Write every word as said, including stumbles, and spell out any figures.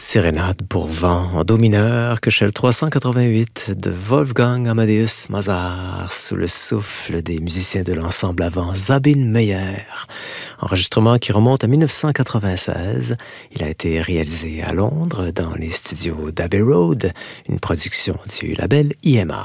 Sérénade pour vent en do mineur, Köchel trois cent quatre-vingt-huit de Wolfgang Amadeus Mozart, sous le souffle des musiciens de l'ensemble avant Sabine Meyer. Enregistrement qui remonte à mille neuf cent quatre-vingt-seize. Il a été réalisé à Londres, dans les studios d'Abbey Road, une production du label I M I.